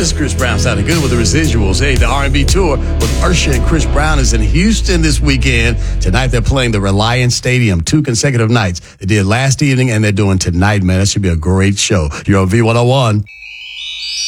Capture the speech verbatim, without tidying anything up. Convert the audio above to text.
This Chris Brown sounding good with the residuals. Hey, the R and B tour with Usher and Chris Brown is in Houston this weekend. Tonight they're playing the Reliance Stadium, two consecutive nights. They did last evening and they're doing tonight, man. That should be a great show. You're on V one oh one.